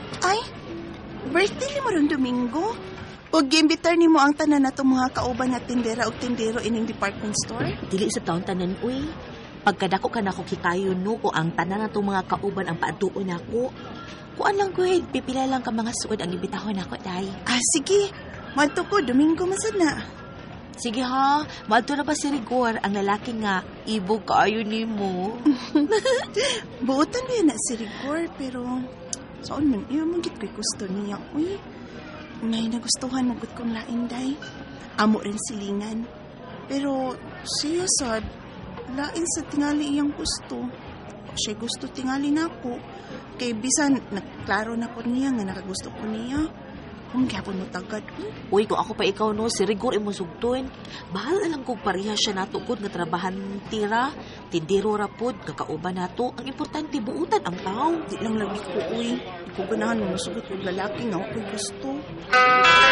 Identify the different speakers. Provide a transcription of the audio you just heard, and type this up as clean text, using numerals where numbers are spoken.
Speaker 1: Ay, birthday ni mo ron Domingo. O giimbitar ni mo ang tanan na itong mga kauban nga tindera o tindero ining department store?
Speaker 2: Dili sa taon tanan, uy. Pagkadako ka na ko kikayo, no, o ang tanan na itong mga kauban ang paatuon ako. Kuan lang, Gwen, pipila lang ka mga suod ang ibitahon ako, day.
Speaker 1: Sige. Madto ko, Domingo masad na.
Speaker 2: Sige ha, maadto na ba si Rigor, ang lalaki nga, ibog kaayo ni mo?
Speaker 1: Buotan ba yan na si Rigor, pero saan man, iyo magit ko'y gusto niya. Uy, may nagustuhan magot kong lain, day. Amo rin silingan. Pero siya sad, lain sa tingali iyang gusto. Siya gusto tingali na ako. Kay bisan, nagklaro na ko niya nga nakagusto ko niya. Kung gapon mo tagad.
Speaker 2: Uy, kung ako pa ikaw, no, si Rigor imo sugtuin. Bahala lang kung pareha siya natugod nga trabahan tira. Tindiro rapod, kakauban nato. Ang importante, buutan ang tao.
Speaker 1: Di lang lagi ko, uy. Di ko ganahan mo masugot kong lalaki nga ako'y gusto.